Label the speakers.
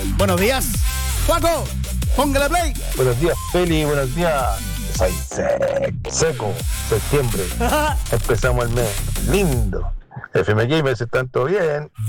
Speaker 1: Buenos días. Juaco, póngale play.
Speaker 2: Buenos días, Feli, buenos días. Soy seco, septiembre. Empezamos el mes lindo. FM Gamers, están todo bien.